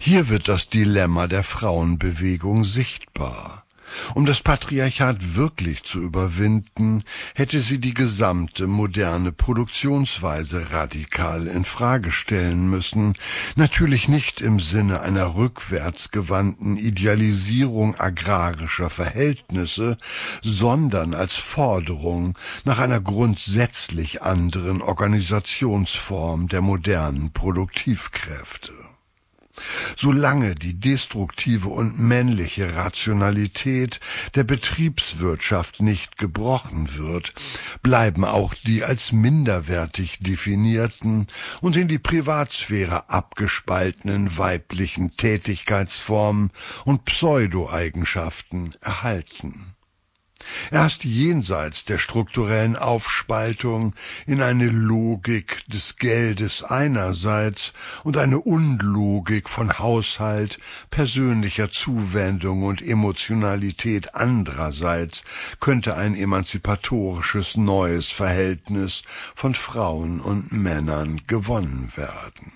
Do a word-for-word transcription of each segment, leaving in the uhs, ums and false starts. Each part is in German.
Hier wird das Dilemma der Frauenbewegung sichtbar. Um das Patriarchat wirklich zu überwinden, hätte sie die gesamte moderne Produktionsweise radikal in Frage stellen müssen, natürlich nicht im Sinne einer rückwärtsgewandten Idealisierung agrarischer Verhältnisse, sondern als Forderung nach einer grundsätzlich anderen Organisationsform der modernen Produktivkräfte. Solange die destruktive und männliche Rationalität der Betriebswirtschaft nicht gebrochen wird, bleiben auch die als minderwertig definierten und in die Privatsphäre abgespaltenen weiblichen Tätigkeitsformen und Pseudo-Eigenschaften erhalten. Erst jenseits der strukturellen Aufspaltung in eine Logik des Geldes einerseits und eine Unlogik von Haushalt, persönlicher Zuwendung und Emotionalität andererseits könnte ein emanzipatorisches neues Verhältnis von Frauen und Männern gewonnen werden.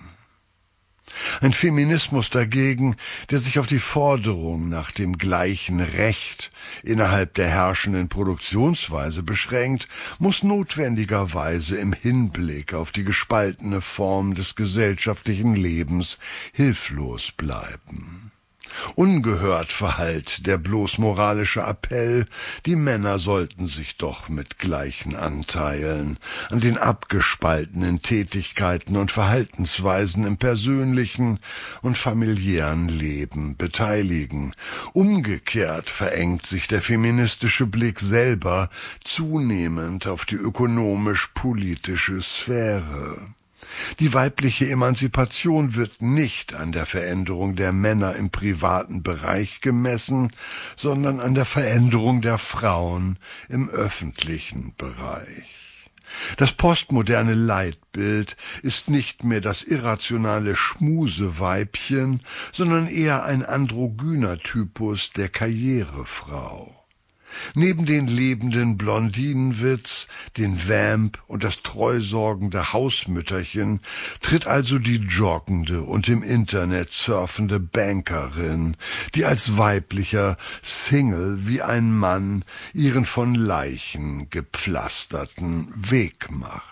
Ein Feminismus dagegen, der sich auf die Forderung nach dem gleichen Recht innerhalb der herrschenden Produktionsweise beschränkt, muss notwendigerweise im Hinblick auf die gespaltene Form des gesellschaftlichen Lebens hilflos bleiben. Ungehört verhallt der bloß moralische Appell, die Männer sollten sich doch mit gleichen Anteilen an den abgespaltenen Tätigkeiten und Verhaltensweisen im persönlichen und familiären Leben beteiligen. Umgekehrt verengt sich der feministische Blick selber zunehmend auf die ökonomisch-politische Sphäre. Die weibliche Emanzipation wird nicht an der Veränderung der Männer im privaten Bereich gemessen, sondern an der Veränderung der Frauen im öffentlichen Bereich. Das postmoderne Leitbild ist nicht mehr das irrationale Schmuseweibchen, sondern eher ein androgyner Typus der Karrierefrau. Neben den lebenden Blondinenwitz, den Vamp und das treusorgende Hausmütterchen tritt also die joggende und im Internet surfende Bankerin, die als weiblicher Single wie ein Mann ihren von Leichen gepflasterten Weg macht.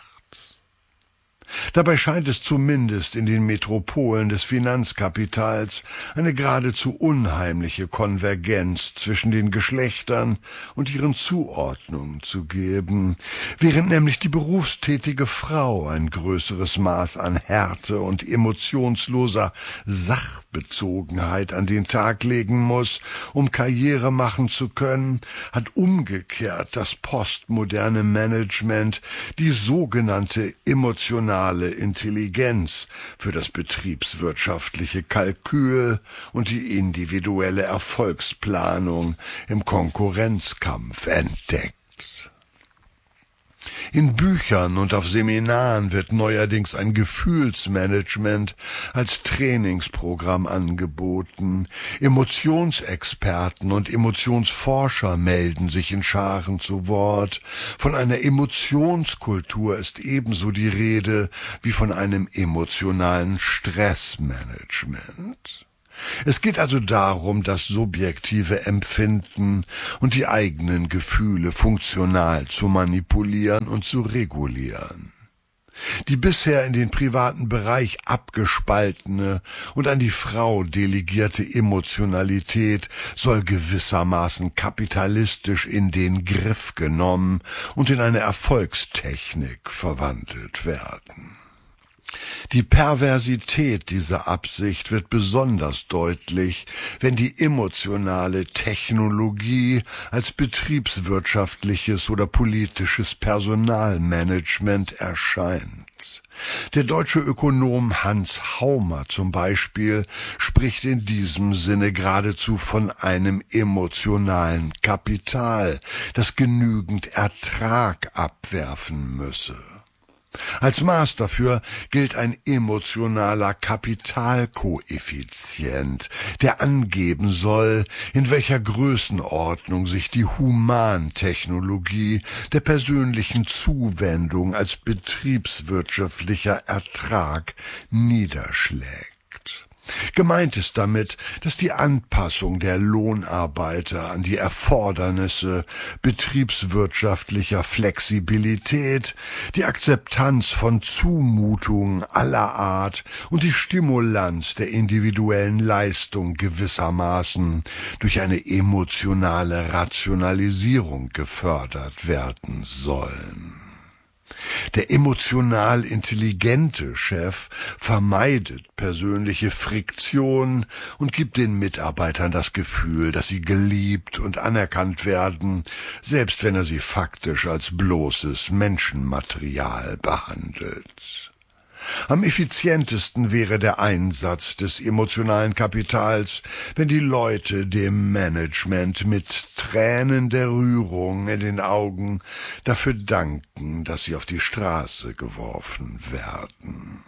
Dabei scheint es zumindest in den Metropolen des Finanzkapitals eine geradezu unheimliche Konvergenz zwischen den Geschlechtern und ihren Zuordnungen zu geben, während nämlich die berufstätige Frau ein größeres Maß an Härte und emotionsloser Sachbezogenheit an den Tag legen muss, um Karriere machen zu können, hat umgekehrt das postmoderne Management die sogenannte emotionale Intelligenz für das betriebswirtschaftliche Kalkül und die individuelle Erfolgsplanung im Konkurrenzkampf entdeckt. In Büchern und auf Seminaren wird neuerdings ein Gefühlsmanagement als Trainingsprogramm angeboten. Emotionsexperten und Emotionsforscher melden sich in Scharen zu Wort. Von einer Emotionskultur ist ebenso die Rede wie von einem emotionalen Stressmanagement. Es geht also darum, das subjektive Empfinden und die eigenen Gefühle funktional zu manipulieren und zu regulieren. Die bisher in den privaten Bereich abgespaltene und an die Frau delegierte Emotionalität soll gewissermaßen kapitalistisch in den Griff genommen und in eine Erfolgstechnik verwandelt werden. Die Perversität dieser Absicht wird besonders deutlich, wenn die emotionale Technologie als betriebswirtschaftliches oder politisches Personalmanagement erscheint. Der deutsche Ökonom Hans Haumer zum Beispiel spricht in diesem Sinne geradezu von einem emotionalen Kapital, das genügend Ertrag abwerfen müsse. Als Maß dafür gilt ein emotionaler Kapitalkoeffizient, der angeben soll, in welcher Größenordnung sich die Humantechnologie der persönlichen Zuwendung als betriebswirtschaftlicher Ertrag niederschlägt. Gemeint ist damit, dass die Anpassung der Lohnarbeiter an die Erfordernisse betriebswirtschaftlicher Flexibilität, die Akzeptanz von Zumutungen aller Art und die Stimulanz der individuellen Leistung gewissermaßen durch eine emotionale Rationalisierung gefördert werden sollen. Der emotional intelligente Chef vermeidet persönliche Friktion und gibt den Mitarbeitern das Gefühl, dass sie geliebt und anerkannt werden, selbst wenn er sie faktisch als bloßes Menschenmaterial behandelt. Am effizientesten wäre der Einsatz des emotionalen Kapitals, wenn die Leute dem Management mit Tränen der Rührung in den Augen dafür danken, dass sie auf die Straße geworfen werden.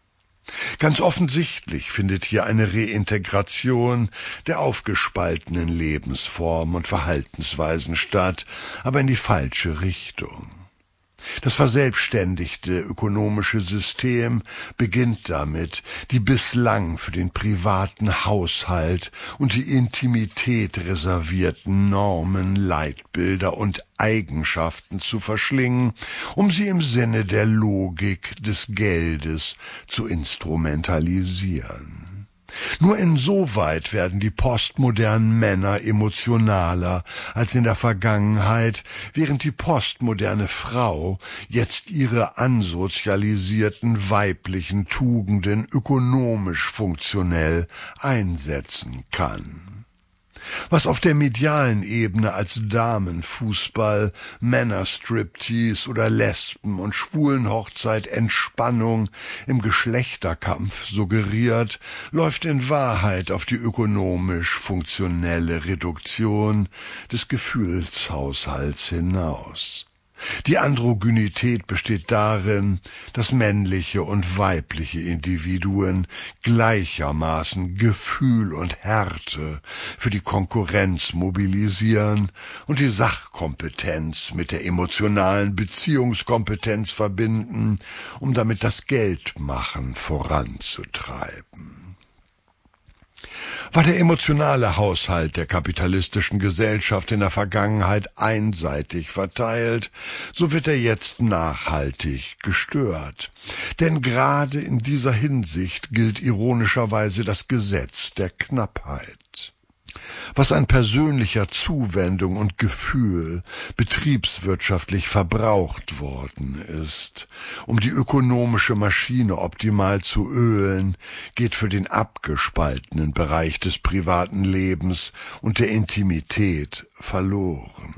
Ganz offensichtlich findet hier eine Reintegration der aufgespaltenen Lebensformen und Verhaltensweisen statt, aber in die falsche Richtung. Das verselbstständigte ökonomische System beginnt damit, die bislang für den privaten Haushalt und die Intimität reservierten Normen, Leitbilder und Eigenschaften zu verschlingen, um sie im Sinne der Logik des Geldes zu instrumentalisieren. Nur insoweit werden die postmodernen Männer emotionaler als in der Vergangenheit, während die postmoderne Frau jetzt ihre ansozialisierten weiblichen Tugenden ökonomisch funktionell einsetzen kann. Was auf der medialen Ebene als Damenfußball, Männerstriptease oder Lesben- und Schwulenhochzeit Entspannung im Geschlechterkampf suggeriert, läuft in Wahrheit auf die ökonomisch funktionelle Reduktion des Gefühlshaushalts hinaus. Die Androgynität besteht darin, dass männliche und weibliche Individuen gleichermaßen Gefühl und Härte für die Konkurrenz mobilisieren und die Sachkompetenz mit der emotionalen Beziehungskompetenz verbinden, um damit das Geldmachen voranzutreiben. War der emotionale Haushalt der kapitalistischen Gesellschaft in der Vergangenheit einseitig verteilt, so wird er jetzt nachhaltig gestört. Denn gerade in dieser Hinsicht gilt ironischerweise das Gesetz der Knappheit. Was an persönlicher Zuwendung und Gefühl betriebswirtschaftlich verbraucht worden ist, um die ökonomische Maschine optimal zu ölen, geht für den abgespaltenen Bereich des privaten Lebens und der Intimität verloren.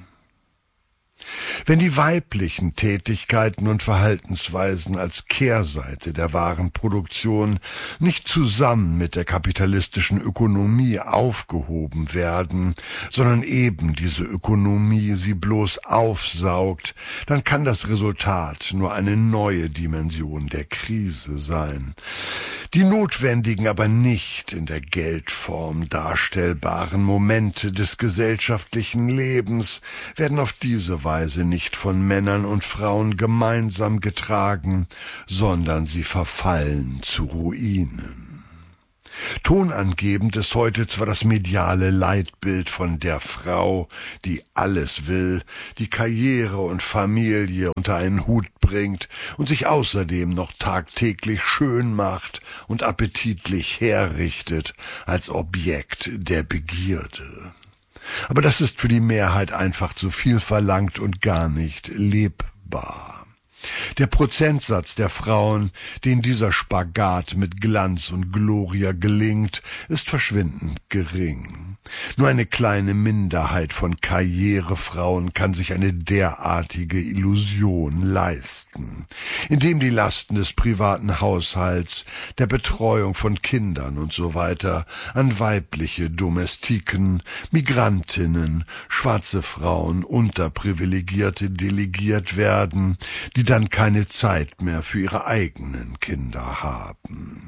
Wenn die weiblichen Tätigkeiten und Verhaltensweisen als Kehrseite der wahren Produktion nicht zusammen mit der kapitalistischen Ökonomie aufgehoben werden, sondern eben diese Ökonomie sie bloß aufsaugt, dann kann das Resultat nur eine neue Dimension der Krise sein. Die notwendigen, aber nicht in der Geldform darstellbaren Momente des gesellschaftlichen Lebens werden auf diese Weise nicht von Männern und Frauen gemeinsam getragen, sondern sie verfallen zu Ruinen. Tonangebend ist heute zwar das mediale Leitbild von der Frau, die alles will, die Karriere und Familie unter einen Hut bringt und sich außerdem noch tagtäglich schön macht und appetitlich herrichtet als Objekt der Begierde. Aber das ist für die Mehrheit einfach zu viel verlangt und gar nicht lebbar. Der Prozentsatz der Frauen, denen dieser Spagat mit Glanz und Gloria gelingt, ist verschwindend gering. Nur eine kleine Minderheit von Karrierefrauen kann sich eine derartige Illusion leisten, indem die Lasten des privaten Haushalts, der Betreuung von Kindern und so weiter an weibliche Domestiken, Migrantinnen, schwarze Frauen, Unterprivilegierte delegiert werden, die dann keine Zeit mehr für ihre eigenen Kinder haben.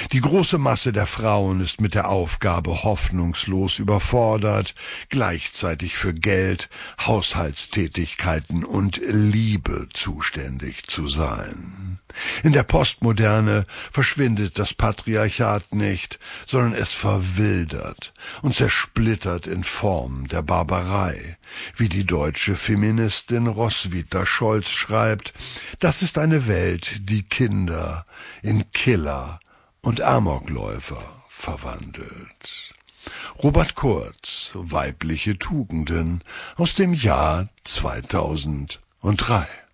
Die große Masse der Frauen ist mit der Aufgabe hoffnungslos überfordert, gleichzeitig für Geld, Haushaltstätigkeiten und Liebe zuständig zu sein. In der Postmoderne verschwindet das Patriarchat nicht, sondern es verwildert und zersplittert in Form der Barbarei. Wie die deutsche Feministin Roswitha Scholz schreibt, das ist eine Welt, die Kinder in Killer und Amokläufer verwandelt. Robert Kurz, Weibliche Tugenden, aus dem Jahr zweitausenddrei.